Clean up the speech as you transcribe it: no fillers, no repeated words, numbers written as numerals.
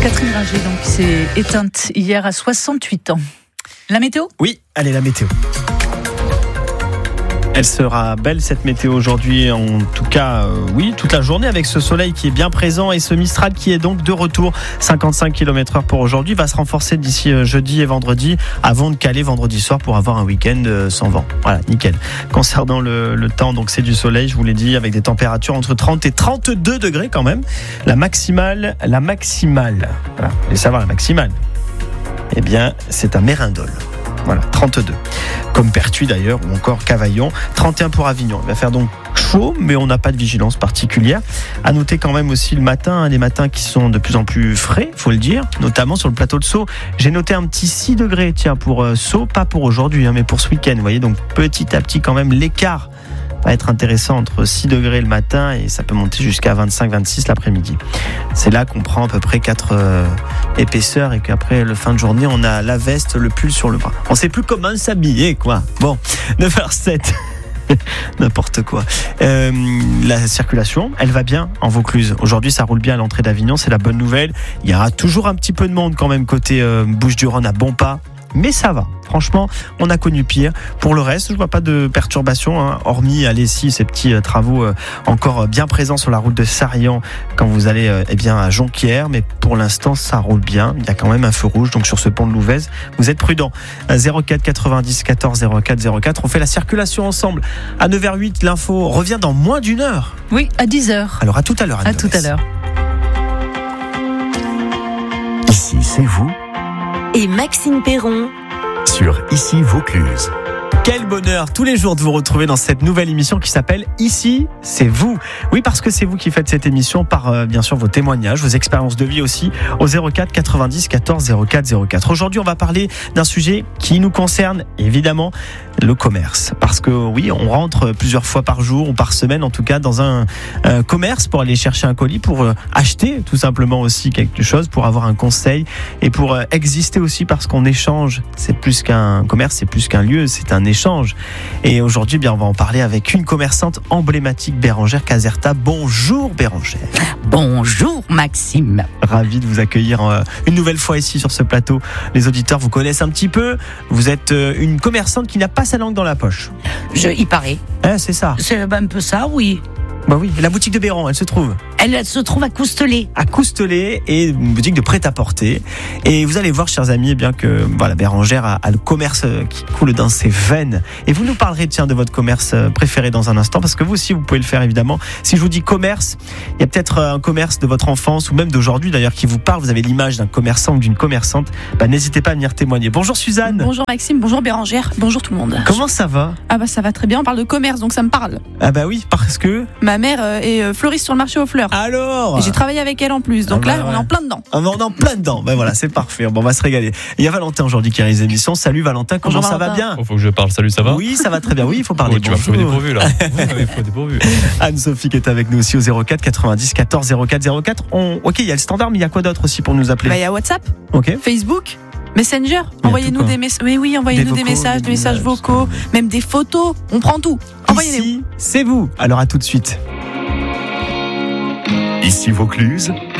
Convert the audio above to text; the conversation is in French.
Catherine Ringer, donc, qui s'est éteinte hier à 68 ans. La météo ? Oui, allez, la météo. Elle sera belle cette météo aujourd'hui, en tout cas, oui, toute la journée avec ce soleil qui est bien présent et ce Mistral qui est donc de retour. 55 km/h pour aujourd'hui, va se renforcer d'ici jeudi et vendredi avant de caler vendredi soir pour avoir un week-end sans vent. Voilà, nickel. Concernant le temps, donc c'est du soleil, je vous l'ai dit, avec des températures entre 30 et 32 degrés quand même. La maximale, voilà, vous voulez savoir la maximale ? Eh bien, c'est à Mérindol. Voilà, 32. Comme Pertuis d'ailleurs, ou encore Cavaillon. 31 pour Avignon. Il va faire donc chaud, mais on n'a pas de vigilance particulière. À noter quand même aussi le matin, des matins qui sont de plus en plus frais, faut le dire, notamment sur le plateau de Sceaux. J'ai noté un petit 6 degrés, tiens, pour Sceaux, pas pour aujourd'hui, mais pour ce week-end. Vous voyez, donc petit à petit quand même, l'écart va être intéressant entre 6 degrés le matin et ça peut monter jusqu'à 25-26 l'après-midi. C'est là qu'on prend à peu près 4 épaisseurs et qu'après le fin de journée, on a la veste, le pull sur le bras. On sait plus comment s'habiller, quoi. Bon, 9h07. N'importe quoi. La circulation, elle va bien en Vaucluse. Aujourd'hui, ça roule bien à l'entrée d'Avignon, c'est la bonne nouvelle. Il y aura toujours un petit peu de monde quand même côté Bouches-du-Rhône à Bonpas. Mais ça va, franchement, on a connu pire. Pour le reste, je vois pas de perturbation, hormis ces petits travaux encore bien présents sur la route de Sarrian quand vous allez à Jonquière. Mais pour l'instant, ça roule bien. Il y a quand même un feu rouge, donc sur ce pont de Louvèze, vous êtes prudents. 04 90 14 04 04. On fait la circulation ensemble. À 9h08, l'info revient dans moins d'une heure. Oui, à 10h. Alors à tout à l'heure. À tout à l'heure. Ici, c'est vous. Et Maxime Perron Sur Ici Vaucluse. Quel bonheur tous les jours de vous retrouver dans cette nouvelle émission qui s'appelle Ici, c'est vous. Oui, parce que c'est vous qui faites cette émission par bien sûr vos témoignages, vos expériences de vie aussi au 04 90 14 04 04. Aujourd'hui, on va parler d'un sujet qui nous concerne évidemment, le commerce. Parce que oui, on rentre plusieurs fois par jour ou par semaine en tout cas dans un commerce pour aller chercher un colis, pour acheter tout simplement aussi quelque chose, pour avoir un conseil et pour exister aussi parce qu'on échange. C'est plus qu'un commerce, c'est plus qu'un lieu, c'est un échange. Et aujourd'hui, on va en parler avec une commerçante emblématique, Bérangère Caserta. Bonjour Bérangère. Bonjour Maxime. Ravi de vous accueillir une nouvelle fois ici sur ce plateau. Les auditeurs vous connaissent un petit peu. Vous êtes une commerçante qui n'a pas sa langue dans la poche. Il paraît. C'est ça. C'est un peu ça, oui. Bah oui, la boutique de Béran, elle se trouve se trouve à Coustelet. À Coustelet, et une boutique de prêt-à-porter. Et vous allez voir, chers amis, que voilà, Bérangère a le commerce qui coule dans ses veines. Et vous nous parlerez de votre commerce préféré dans un instant, parce que vous aussi, vous pouvez le faire évidemment. Si je vous dis commerce, il y a peut-être un commerce de votre enfance, ou même d'aujourd'hui d'ailleurs, qui vous parle. Vous avez l'image d'un commerçant ou d'une commerçante. N'hésitez pas à venir témoigner. Bonjour Suzanne. Bonjour Maxime, bonjour Bérangère, bonjour tout le monde. Comment ça va ? Ça va très bien, on parle de commerce, donc ça me parle. Oui, parce que ma mère est fleuriste sur le marché aux fleurs. Alors, et j'ai travaillé avec elle en plus, donc là on est en plein dedans. On est en plein dedans, voilà, c'est parfait. Bon, on va se régaler. Il y a Valentin aujourd'hui qui réalise l'émission. Salut Valentin, comment bonjour, ça Valentin. va bien ? Faut que je parle, salut, ça va ? Oui, ça va très bien, oui, il faut parler. Tu vas me faire dépourvu là. Il faut dépourvu. Anne-Sophie qui est avec nous aussi au 04 90 14 04 04. Ok, il y a le standard, mais il y a quoi d'autre aussi pour nous appeler ? Il y a WhatsApp, ok, Facebook, Messenger. Envoyez-nous des messages. Oui, envoyez-nous des messages, des messages vocaux, même des photos. On prend tout. Envoyez-nous. Ici, c'est vous. Alors à tout de suite. Ici Vaucluse,